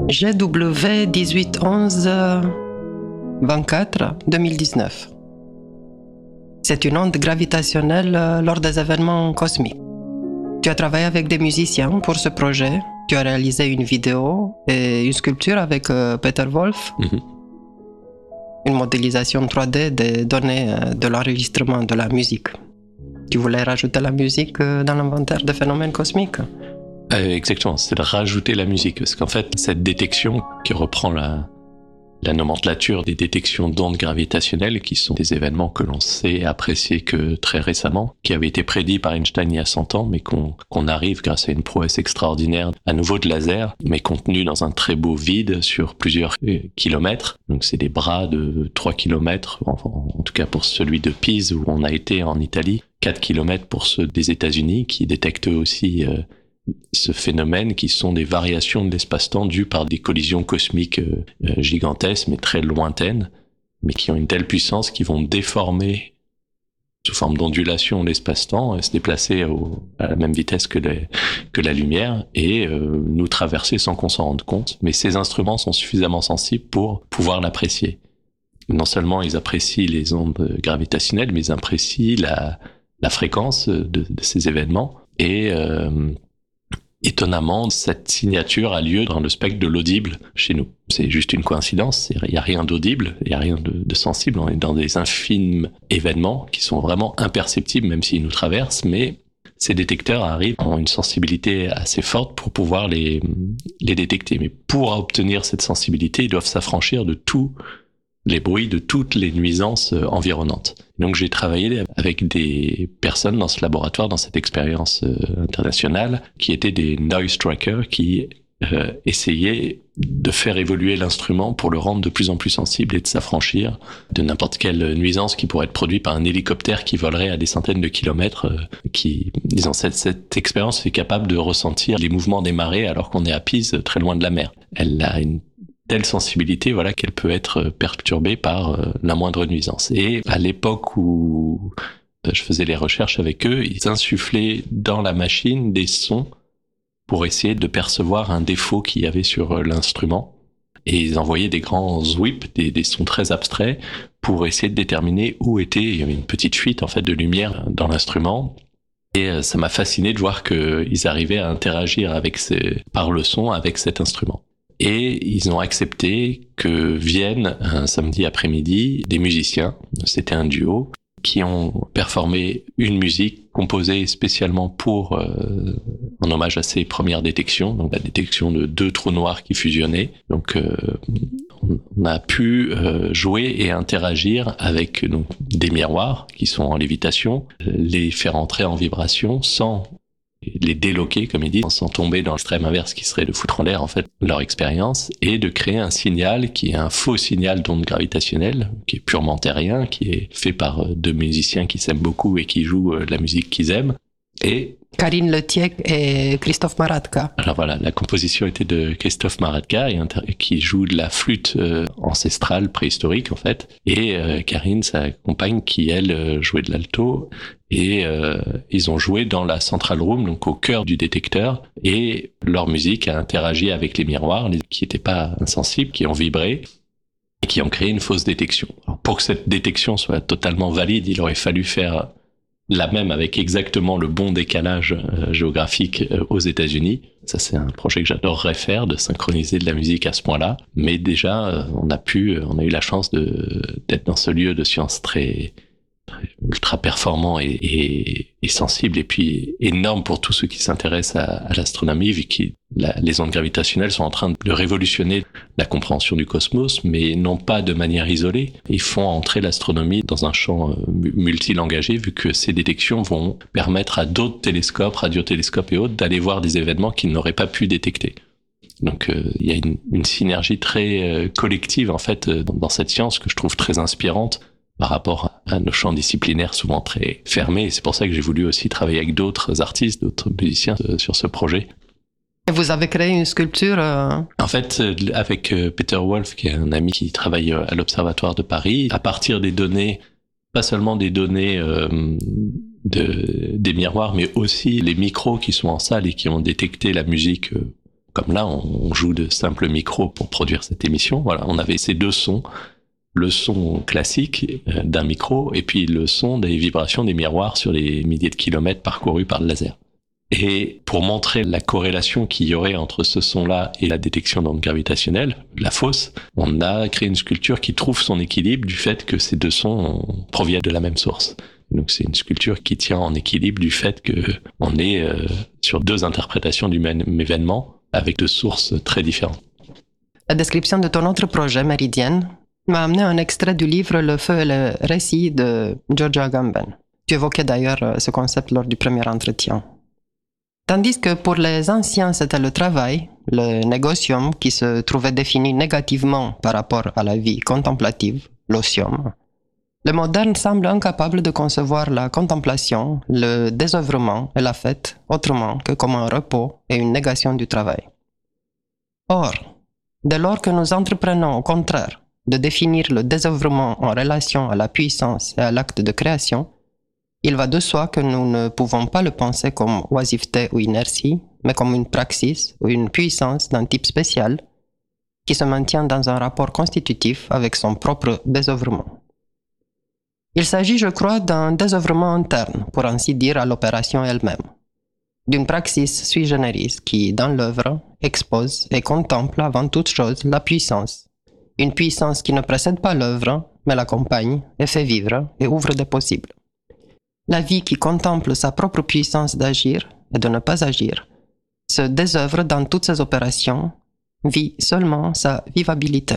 GW 1811 24 2019. C'est une onde gravitationnelle lors des événements cosmiques. Tu as travaillé avec des musiciens pour ce projet. Tu as réalisé une vidéo et une sculpture avec Peter Wolf. Une modélisation 3D des données de l'enregistrement de la musique. Tu voulais rajouter la musique dans l'inventaire des phénomènes cosmiques? Exactement, c'est de rajouter la musique. Parce qu'en fait, cette détection qui reprend la nomenclature des détections d'ondes gravitationnelles, qui sont des événements que l'on sait apprécier que très récemment, qui avaient été prédits par Einstein il y a 100 ans, mais qu'on arrive grâce à une prouesse extraordinaire, à nouveau de laser, mais contenu dans un très beau vide sur plusieurs kilomètres. Donc c'est des bras de 3 kilomètres, en tout cas pour celui de Pise où on a été en Italie, 4 kilomètres pour ceux des États-Unis qui détectent eux aussi ce phénomène qui sont des variations de l'espace-temps dues par des collisions cosmiques gigantesques mais très lointaines, mais qui ont une telle puissance qu'ils vont déformer sous forme d'ondulation l'espace-temps et se déplacer à la même vitesse que la lumière et nous traverser sans qu'on s'en rende compte. Mais ces instruments sont suffisamment sensibles pour pouvoir l'apprécier. Non seulement ils apprécient les ondes gravitationnelles, mais ils apprécient la fréquence de ces événements et étonnamment, cette signature a lieu dans le spectre de l'audible chez nous. C'est juste une coïncidence, il n'y a rien d'audible, il n'y a rien de sensible, on est dans des infimes événements qui sont vraiment imperceptibles même s'ils nous traversent, mais ces détecteurs ont une sensibilité assez forte pour pouvoir les détecter. Mais pour obtenir cette sensibilité, ils doivent s'affranchir de tous les bruits, de toutes les nuisances environnantes. Donc j'ai travaillé avec des personnes dans ce laboratoire, dans cette expérience internationale, qui étaient des noise trackers qui essayaient de faire évoluer l'instrument pour le rendre de plus en plus sensible et de s'affranchir de n'importe quelle nuisance qui pourrait être produite par un hélicoptère qui volerait à des centaines de kilomètres, disons, cette expérience est capable de ressentir les mouvements des marées alors qu'on est à Pise, très loin de la mer. Elle a une telle sensibilité, voilà, qu'elle peut être perturbée par la moindre nuisance. Et à l'époque où je faisais les recherches avec eux, ils insufflaient dans la machine des sons pour essayer de percevoir un défaut qu'il y avait sur l'instrument. Et ils envoyaient des grands whips, des sons très abstraits, pour essayer de déterminer où il y avait une petite fuite en fait de lumière dans l'instrument. Et ça m'a fasciné de voir qu'ils arrivaient à interagir par le son avec cet instrument. Et ils ont accepté que viennent un samedi après-midi des musiciens, c'était un duo, qui ont performé une musique composée spécialement en hommage à ces premières détections, donc la détection de 2 trous noirs qui fusionnaient. Donc on a pu jouer et interagir avec donc, des miroirs qui sont en lévitation, les faire entrer en vibration sans les déloquer, comme ils disent, sans tomber dans l'extrême inverse qui serait de foutre en l'air en fait leur expérience et de créer un signal qui est un faux signal d'onde gravitationnelle, qui est purement terrien, qui est fait par 2 musiciens qui s'aiment beaucoup et qui jouent la musique qu'ils aiment. Et Karine Letiec et Christophe Maratka. Alors voilà, la composition était de Christophe Maratka qui joue de la flûte ancestrale préhistorique en fait, et Karine, sa compagne, qui elle jouait de l'alto. Et ils ont joué dans la central room, donc au cœur du détecteur, et leur musique a interagi avec les miroirs, qui n'étaient pas insensibles, qui ont vibré, et qui ont créé une fausse détection. Alors, pour que cette détection soit totalement valide, il aurait fallu faire la même avec exactement le bon décalage géographique aux États-Unis. Ça, c'est un projet que j'adorerais faire, de synchroniser de la musique à ce point-là. Mais déjà, on a eu la chance d'être dans ce lieu de science très ultra performant et sensible, et puis énorme pour tous ceux qui s'intéressent à l'astronomie, vu que les ondes gravitationnelles sont en train de révolutionner la compréhension du cosmos, mais non pas de manière isolée. Ils font entrer l'astronomie dans un champ multilangagé, vu que ces détections vont permettre à d'autres télescopes, radiotélescopes et autres, d'aller voir des événements qu'ils n'auraient pas pu détecter. Donc il y a une synergie très collective en fait dans cette science que je trouve très inspirante par rapport à nos champs disciplinaires souvent très fermés. Et c'est pour ça que j'ai voulu aussi travailler avec d'autres artistes, d'autres musiciens sur ce projet. Et vous avez créé une sculpture En fait, avec Peter Wolf, qui est un ami qui travaille à l'Observatoire de Paris, à partir des données, pas seulement des données des miroirs, mais aussi les micros qui sont en salle et qui ont détecté la musique Comme là, on joue de simples micros pour produire cette émission. Voilà, on avait ces deux sons. Le son classique d'un micro et puis le son des vibrations des miroirs sur les milliers de kilomètres parcourus par le laser. Et pour montrer la corrélation qu'il y aurait entre ce son-là et la détection d'ondes gravitationnelles, la fausse, on a créé une sculpture qui trouve son équilibre du fait que ces deux sons proviennent de la même source. Donc c'est une sculpture qui tient en équilibre du fait qu'on est sur deux interprétations du même événement avec deux sources très différentes. La description de ton autre projet, Méridienne, m'a amené un extrait du livre Le feu et le récit de Giorgio Agamben. Tu évoquais d'ailleurs ce concept lors du premier entretien. Tandis que pour les anciens, c'était le travail, le négocium, qui se trouvait défini négativement par rapport à la vie contemplative, l'osium, le moderne semble incapable de concevoir la contemplation, le désœuvrement et la fête autrement que comme un repos et une négation du travail. Or, dès lors que nous entreprenons au contraire de définir le désœuvrement en relation à la puissance et à l'acte de création, il va de soi que nous ne pouvons pas le penser comme oisiveté ou inertie, mais comme une praxis ou une puissance d'un type spécial qui se maintient dans un rapport constitutif avec son propre désœuvrement. Il s'agit, je crois, d'un désœuvrement interne, pour ainsi dire, à l'opération elle-même, d'une praxis sui generis qui, dans l'œuvre, expose et contemple avant toute chose la puissance, une puissance qui ne précède pas l'œuvre, mais l'accompagne et fait vivre et ouvre des possibles. La vie qui contemple sa propre puissance d'agir et de ne pas agir se désœuvre dans toutes ses opérations, vit seulement sa vivabilité.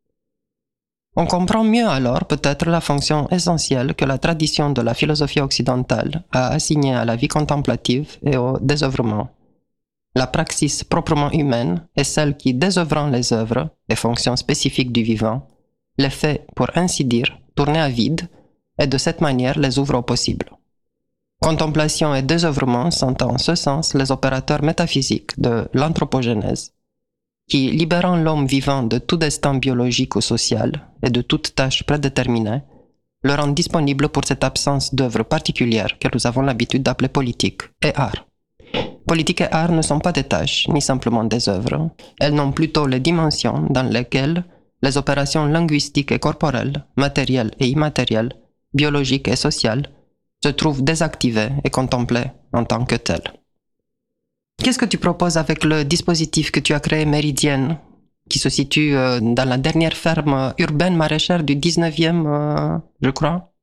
On comprend mieux alors peut-être la fonction essentielle que la tradition de la philosophie occidentale a assignée à la vie contemplative et au désœuvrement. La praxis proprement humaine est celle qui, désœuvrant les œuvres et fonctions spécifiques du vivant, les fait, pour ainsi dire, tourner à vide et de cette manière les ouvre au possible. Contemplation et désœuvrement sont en ce sens les opérateurs métaphysiques de l'anthropogénèse, qui, libérant l'homme vivant de tout destin biologique ou social et de toute tâche prédéterminée, le rend disponible pour cette absence d'œuvre particulière que nous avons l'habitude d'appeler politique et art. Politique et art ne sont pas des tâches, ni simplement des œuvres. Elles n'ont plutôt les dimensions dans lesquelles les opérations linguistiques et corporelles, matérielles et immatérielles, biologiques et sociales, se trouvent désactivées et contemplées en tant que telles. Qu'est-ce que tu proposes avec le dispositif que tu as créé, Méridienne, qui se situe dans la dernière ferme urbaine maraîchère du 19e, je crois?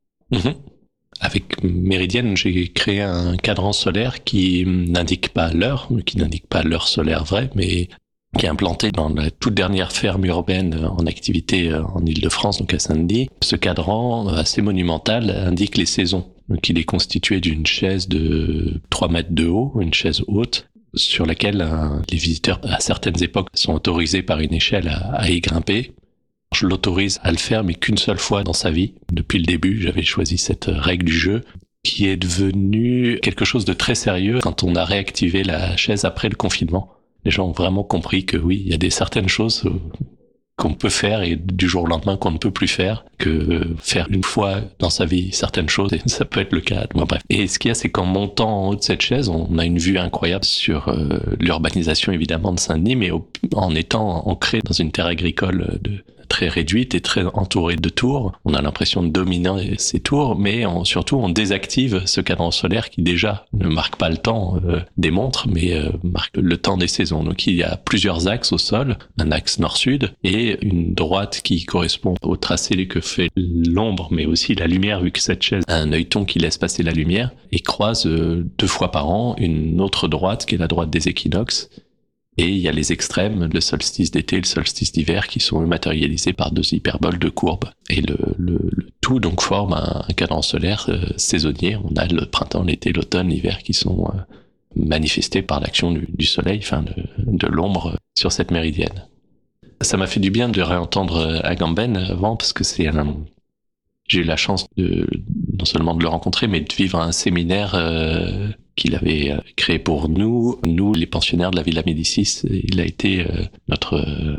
Avec Méridienne, j'ai créé un cadran solaire qui n'indique pas l'heure solaire vraie, mais qui est implanté dans la toute dernière ferme urbaine en activité en Île-de-France, donc à Saint-Denis. Ce cadran assez monumental indique les saisons. Donc il est constitué d'une chaise de 3 mètres de haut, une chaise haute, sur laquelle les visiteurs à certaines époques sont autorisés par une échelle à y grimper. Je l'autorise à le faire, mais qu'une seule fois dans sa vie. Depuis le début, j'avais choisi cette règle du jeu, qui est devenue quelque chose de très sérieux quand on a réactivé la chaise après le confinement. Les gens ont vraiment compris que oui, il y a certaines choses qu'on peut faire et du jour au lendemain qu'on ne peut plus faire, que faire une fois dans sa vie certaines choses, et ça peut être le cas. Bon, bref. Et ce qu'il y a, c'est qu'en montant en haut de cette chaise, on a une vue incroyable sur l'urbanisation évidemment de Saint-Denis, mais en étant ancré dans une terre agricole très réduite et très entourée de tours. On a l'impression de dominer ces tours, mais surtout on désactive ce cadran solaire qui déjà ne marque pas le temps des montres, mais marque le temps des saisons. Donc il y a plusieurs axes au sol, un axe nord-sud et une droite qui correspond au tracé que fait l'ombre, mais aussi la lumière, vu que cette chaise a un œilleton qui laisse passer la lumière, et croise 2 fois par an une autre droite qui est la droite des équinoxes. Et il y a les extrêmes, le solstice d'été et le solstice d'hiver, qui sont matérialisés par 2 hyperboles de courbes. Et le tout donc forme un cadran solaire saisonnier. On a le printemps, l'été, l'automne, l'hiver qui sont manifestés par l'action du soleil, enfin de l'ombre sur cette méridienne. Ça m'a fait du bien de réentendre Agamben avant, parce que j'ai eu la chance non seulement de le rencontrer, mais de vivre un séminaire qu'il avait créé pour nous les pensionnaires de la Villa Médicis. Il a été notre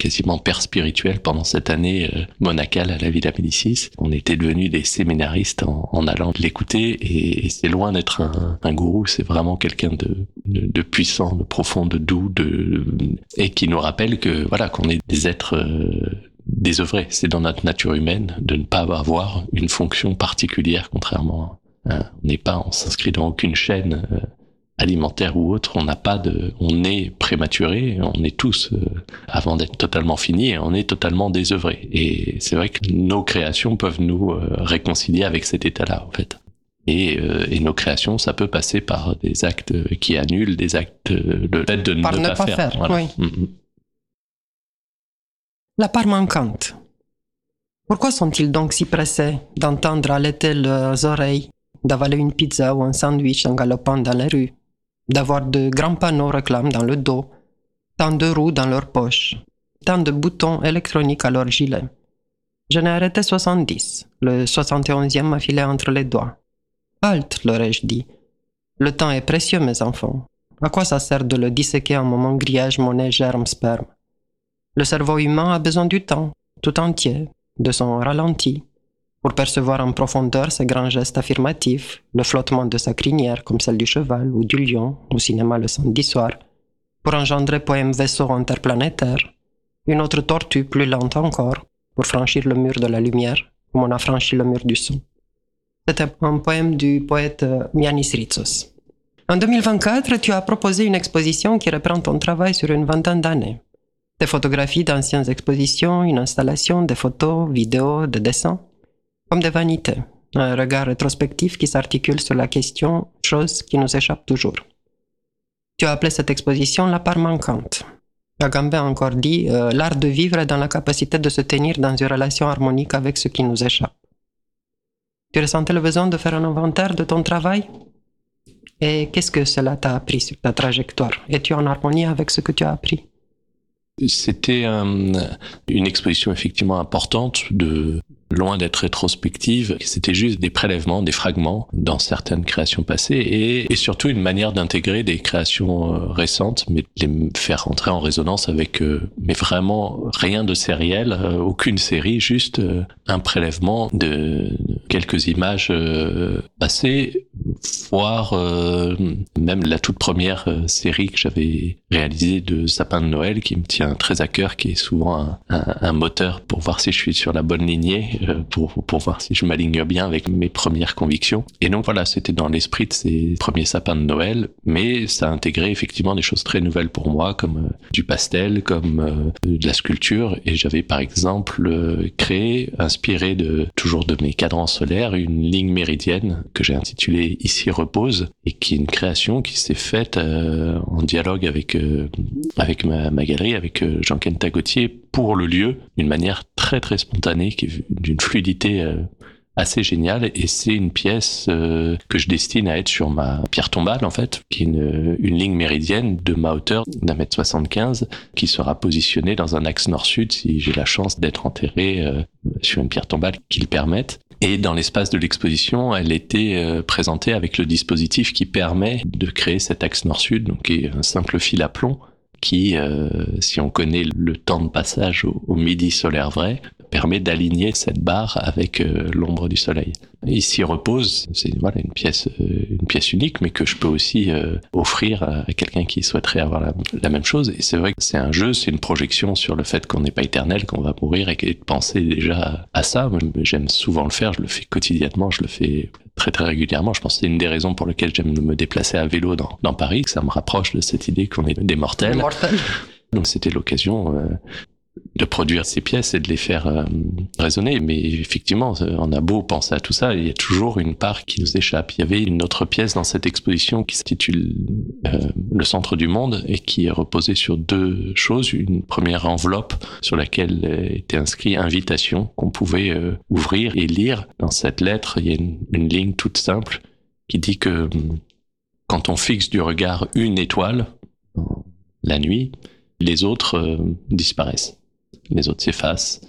quasiment père spirituel pendant cette année monacale à la Villa Médicis. On était devenus des séminaristes en allant l'écouter, et c'est loin d'être un gourou, c'est vraiment quelqu'un de puissant, de profond, de doux, et qui nous rappelle que voilà, qu'on est des êtres désœuvrés. C'est dans notre nature humaine de ne pas avoir une fonction particulière, contrairement à, on s'inscrit dans aucune chaîne alimentaire ou autre, on est prématuré, on est tous, avant d'être totalement finis, on est totalement désœuvrés. Et c'est vrai que nos créations peuvent nous réconcilier avec cet état-là, en fait. Et nos créations, ça peut passer par des actes qui annulent, des actes, le fait de par ne pas faire. Voilà. Oui. La part manquante. Pourquoi sont-ils donc si pressés d'entendre allaiter leurs oreilles, d'avaler une pizza ou un sandwich en galopant dans les rues, d'avoir de grands panneaux réclames dans le dos, tant de roues dans leurs poches, tant de boutons électroniques à leur gilet? Je n'ai arrêté 70, le 71e m'a filé entre les doigts. Halte, leur ai-je dit. Le temps est précieux, mes enfants. À quoi ça sert de le disséquer en moment grillage, monnaie, germe, sperme? Le cerveau humain a besoin du temps, tout entier, de son ralenti, pour percevoir en profondeur ses grands gestes affirmatifs, le flottement de sa crinière comme celle du cheval ou du lion, au cinéma le samedi soir, pour engendrer poème vaisseau interplanétaire, une autre tortue plus lente encore, pour franchir le mur de la lumière, comme on a franchi le mur du son. C'était un poème du poète Mianis Ritsos. En 2024, tu as proposé une exposition qui reprend ton travail sur une vingtaine d'années. Des photographies d'anciennes expositions, une installation, des photos, vidéos, des dessins, comme des vanités, un regard rétrospectif qui s'articule sur la question « chose qui nous échappe toujours ». Tu as appelé cette exposition la part manquante. Agamben a encore dit l'art de vivre est dans la capacité de se tenir dans une relation harmonique avec ce qui nous échappe. Tu ressentais le besoin de faire un inventaire de ton travail? Et qu'est-ce que cela t'a appris sur ta trajectoire? Es-tu en harmonie avec ce que tu as appris? C'était une exposition effectivement importante, loin d'être rétrospective. C'était juste des prélèvements, des fragments dans certaines créations passées, et surtout une manière d'intégrer des créations récentes, mais de les faire rentrer en résonance avec, mais vraiment rien de sériel, aucune série, juste un prélèvement de quelques images passées, voire même la toute première série que j'avais réalisée de Sapin de Noël, qui me tient très à cœur, qui est souvent un moteur pour voir si je suis sur la bonne lignée, pour voir si je m'aligne bien avec mes premières convictions. Et donc voilà, c'était dans l'esprit de ces premiers sapins de Noël, mais ça a intégré effectivement des choses très nouvelles pour moi, comme du pastel, comme de la sculpture. Et j'avais par exemple créé, inspiré toujours de mes cadrans solaires, une ligne méridienne que j'ai intitulée Ici repose, et qui est une création qui s'est faite en dialogue avec ma galerie, avec Jean-Kenta Gauthier, pour le lieu, d'une manière très très spontanée, qui est d'une fluidité assez géniale. Et c'est une pièce que je destine à être sur ma pierre tombale, en fait, qui est une ligne méridienne de ma hauteur d'1m75, qui sera positionnée dans un axe nord-sud si j'ai la chance d'être enterré sur une pierre tombale qui le permette. Et dans l'espace de l'exposition, elle était présentée avec le dispositif qui permet de créer cet axe nord-sud, donc qui est un simple fil à plomb, qui, si on connaît le temps de passage au midi solaire vrai, permet d'aligner cette barre avec l'ombre du soleil. Ici repose, c'est voilà une pièce unique, mais que je peux aussi offrir à quelqu'un qui souhaiterait avoir la même chose. Et c'est vrai que c'est un jeu, c'est une projection sur le fait qu'on n'est pas éternel, qu'on va mourir, et de penser déjà à ça. Moi, j'aime souvent le faire, je le fais quotidiennement, je le fais très très régulièrement. Je pense que c'est une des raisons pour lesquelles j'aime me déplacer à vélo dans Paris, que ça me rapproche de cette idée qu'on est des mortels. Donc c'était l'occasion de produire ces pièces et de les faire résonner. Mais effectivement, on a beau penser à tout ça, il y a toujours une part qui nous échappe. Il y avait une autre pièce dans cette exposition qui s'intitule Le centre du monde, et qui est reposée sur deux choses. Une première enveloppe sur laquelle était inscrit invitation, qu'on pouvait ouvrir et lire. Dans cette lettre, il y a une ligne toute simple qui dit que quand on fixe du regard une étoile la nuit, les autres disparaissent, les autres s'effacent,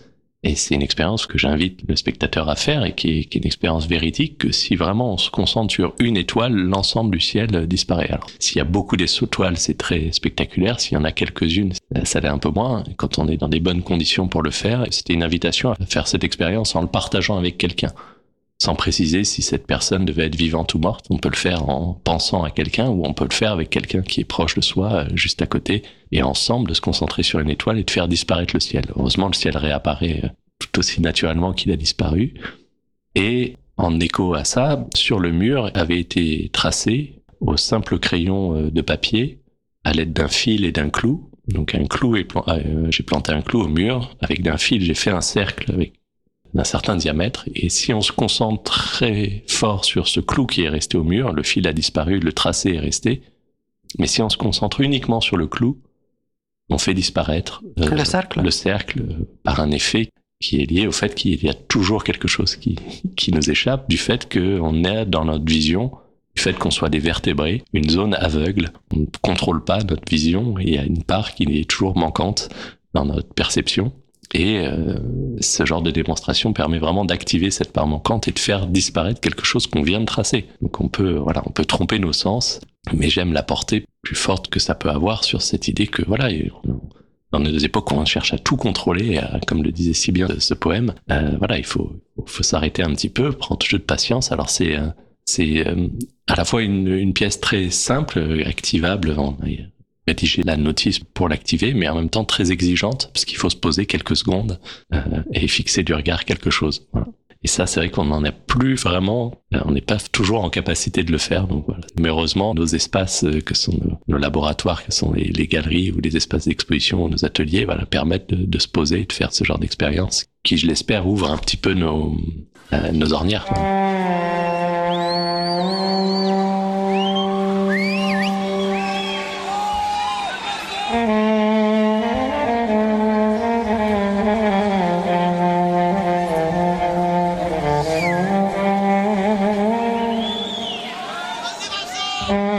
Et c'est une expérience que j'invite le spectateur à faire et qui est une expérience véridique, que si vraiment on se concentre sur une étoile, l'ensemble du ciel disparaît. Alors, s'il y a beaucoup d'étoiles, c'est très spectaculaire. S'il y en a quelques-unes, ça l'est un peu moins. Quand on est dans des bonnes conditions pour le faire, c'était une invitation à faire cette expérience en le partageant avec quelqu'un. Sans préciser si cette personne devait être vivante ou morte. On peut le faire en pensant à quelqu'un ou on peut le faire avec quelqu'un qui est proche de soi, juste à côté, et ensemble de se concentrer sur une étoile et de faire disparaître le ciel. Heureusement, le ciel réapparaît tout aussi naturellement qu'il a disparu. Et en écho à ça, sur le mur avait été tracé au simple crayon de papier à l'aide d'un fil et d'un clou. Donc un clou j'ai planté un clou au mur, avec d'un fil j'ai fait un cercle avec d'un certain diamètre, et si on se concentre très fort sur ce clou qui est resté au mur, le fil a disparu, le tracé est resté, mais si on se concentre uniquement sur le clou, on fait disparaître le cercle par un effet qui est lié au fait qu'il y a toujours quelque chose qui nous échappe, du fait qu'on est dans notre vision, du fait qu'on soit des vertébrés, une zone aveugle, on ne contrôle pas notre vision, et il y a une part qui est toujours manquante dans notre perception. Et ce genre de démonstration permet vraiment d'activer cette part manquante et de faire disparaître quelque chose qu'on vient de tracer. Donc on peut tromper nos sens, mais j'aime la portée plus forte que ça peut avoir sur cette idée que dans nos époques où on cherche à tout contrôler, comme le disait si bien ce poème, il faut s'arrêter un petit peu, prendre un jeu de patience. Alors c'est à la fois une pièce très simple, activable. Rédiger la notice pour l'activer, mais en même temps très exigeante, parce qu'il faut se poser quelques secondes et fixer du regard quelque chose. Voilà. Et ça, c'est vrai qu'on n'en a plus vraiment, on n'est pas toujours en capacité de le faire. Donc voilà. Mais heureusement, nos espaces que sont nos laboratoires, que sont les galeries ou les espaces d'exposition ou nos ateliers, permettent de se poser et de faire ce genre d'expérience qui, je l'espère, ouvre un petit peu nos ornières. Quoi.